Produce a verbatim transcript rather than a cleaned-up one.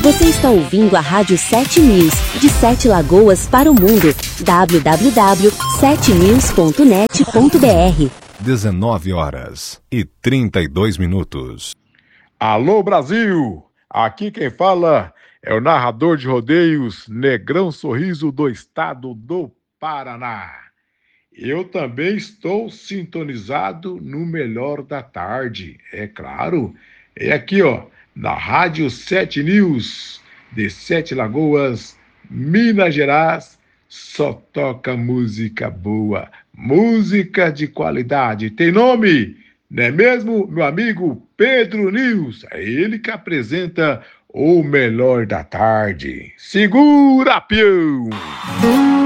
Você está ouvindo a Rádio sete News, de Sete Lagoas para o mundo. w w w ponto sete news ponto net ponto b r. dezenove horas e trinta e dois minutos. Alô, Brasil! Aqui quem fala é o narrador de rodeios Negrão Sorriso do estado do Paraná. Eu também estou sintonizado no melhor da tarde, é claro. É aqui, ó, na Rádio sete News, de Sete Lagoas, Minas Gerais, só toca música boa, música de qualidade. Tem nome, não é mesmo, meu amigo Pedro News? É ele que apresenta o melhor da tarde. Segura, peão!